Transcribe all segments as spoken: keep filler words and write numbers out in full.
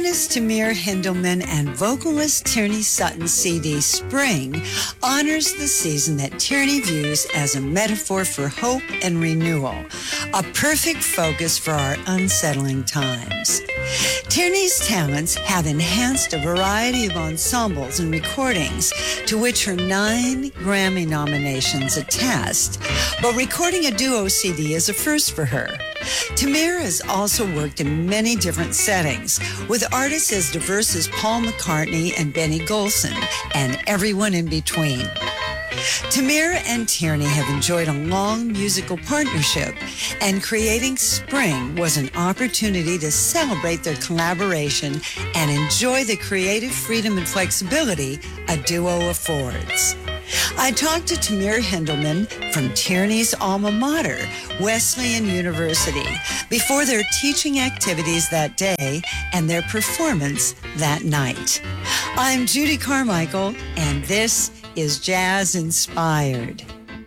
Pianist Tamir Hendelman and vocalist Tierney Sutton's C D Spring honors the season that Tierney views as a metaphor for hope and renewal, a perfect focus for our unsettling times. Tierney's talents have enhanced a variety of ensembles and recordings to which her nine Grammy nominations attest, but recording a duo C D is a first for her. Tamir has also worked in many different settings with artists as diverse as Paul McCartney and Benny Golson and everyone in between. Tamir and Tierney have enjoyed a long musical partnership, and creating Spring was an opportunity to celebrate their collaboration and enjoy the creative freedom and flexibility a duo affords. I talked to Tamir Hendelman from Tierney's alma mater, Wesleyan University, before their teaching activities that day and their performance that night. I'm Judy Carmichael, and this is Jazz Inspired.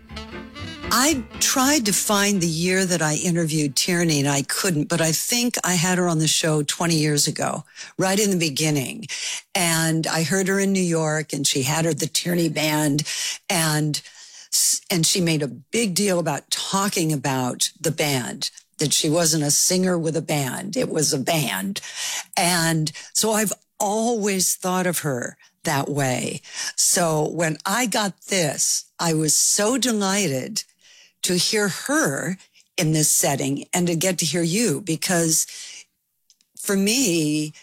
I tried to find the year that I interviewed Tierney, and I couldn't, but I think I had her on the show twenty years ago, right in the beginning. And I heard her in New York, and she had her the Tierney Band, and and she made a big deal about talking about the band, that she wasn't a singer with a band. It was a band. And so I've always thought of her that way. So when I got this, I was so delighted to hear her in this setting and to get to hear you, because for me,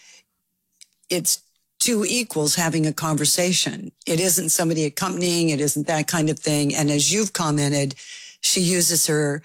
it's two equals having a conversation. It isn't somebody accompanying. It isn't that kind of thing. And as you've commented, she uses her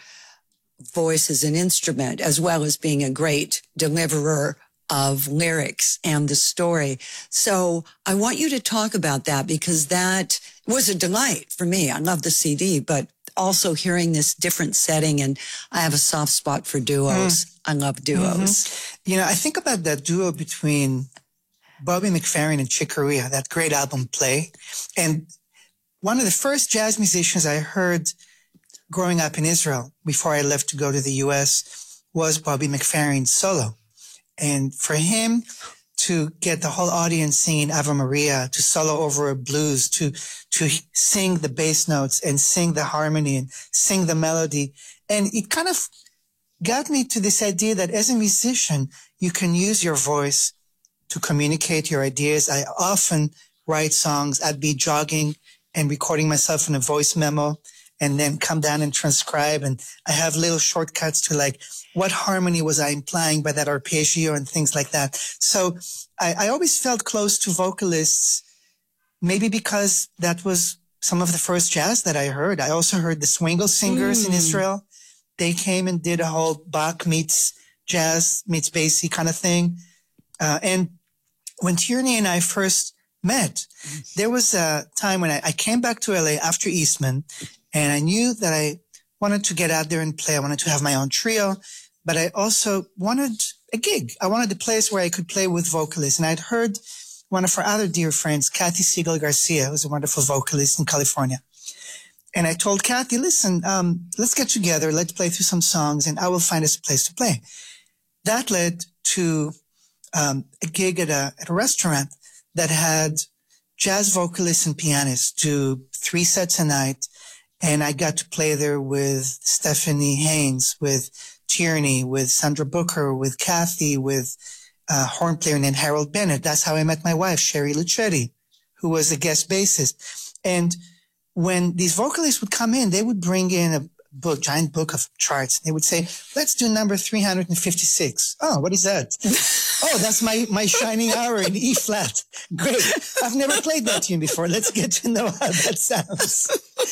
voice as an instrument as well as being a great deliverer of lyrics and the story. So I want you to talk about that, because that was a delight for me. I love the C D, but also hearing this different setting, and I have a soft spot for duos. Mm. I love duos. Mm-hmm. You know, I think about that duo between Bobby McFerrin and Chick Corea, that great album Play. And one of the first jazz musicians I heard growing up in Israel before I left to go to the U S was Bobby McFerrin solo. And for him to get the whole audience singing Ave Maria, to solo over a blues, to to sing the bass notes and sing the harmony and sing the melody. And it kind of got me to this idea that as a musician, you can use your voice to communicate your ideas. I often write songs. I'd be jogging and recording myself in a voice memo and then come down and transcribe. And I have little shortcuts to, like, what harmony was I implying by that arpeggio and things like that. So I, I always felt close to vocalists, maybe because that was some of the first jazz that I heard. I also heard the Swingle Singers mm. in Israel. They came and did a whole Bach meets jazz meets Basie kind of thing. Uh, and when Tierney and I first met, there was a time when I, I came back to L A after Eastman, and I knew that I wanted to get out there and play. I wanted to have my own trio, but I also wanted a gig. I wanted a place where I could play with vocalists. And I'd heard one of our other dear friends, Kathy Siegel Garcia, who's a wonderful vocalist in California. And I told Kathy, listen, um, let's get together. Let's play through some songs, and I will find us a place to play. That led to um, a gig at a, at a restaurant that had jazz vocalists and pianists do three sets a night. And I got to play there with Stephanie Haynes, with Tierney, with Sandra Booker, with Kathy, with uh, horn player named Harold Bennett. That's how I met my wife, Sherry Lucetti, who was a guest bassist. And when these vocalists would come in, they would bring in a book, giant book of charts. They would say, let's do number three hundred fifty-six. Oh, what is that? Oh, that's my, my shining hour in E flat. Great. I've never played that tune before. Let's get to know how that sounds.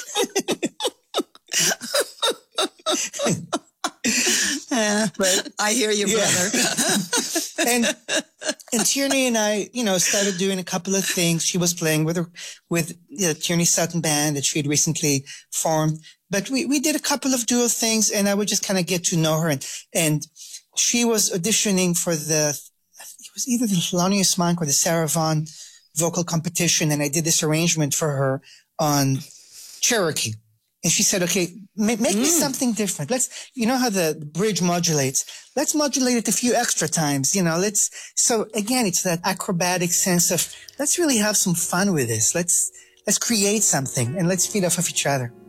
uh, but I hear you, yeah. brother. and and Tierney and I, you know, started doing a couple of things. She was playing with her, with the Tierney Sutton band that she had recently formed. But we, we did a couple of duo things, and I would just kind of get to know her. And, and she was auditioning for the, it was either the Thelonious Monk or the Sarah Vaughan vocal competition. And I did this arrangement for her on Cherokee. And she said, okay, make, make mm. me something different. Let's, you know how the bridge modulates. Let's modulate it a few extra times, you know, let's, so again, it's that acrobatic sense of, let's really have some fun with this. Let's, let's create something and let's feed off of each other.